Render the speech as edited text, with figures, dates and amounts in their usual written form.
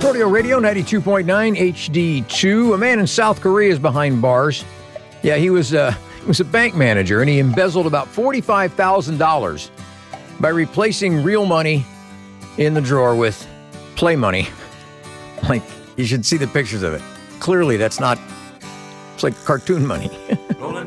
Cordio Radio 92.9 HD2. A man in South Korea is behind bars. Yeah, he was a bank manager, and he embezzled about $45,000 by replacing real money in the drawer with play money. Like, you should see the pictures of it. Clearly, that's not... It's like cartoon money.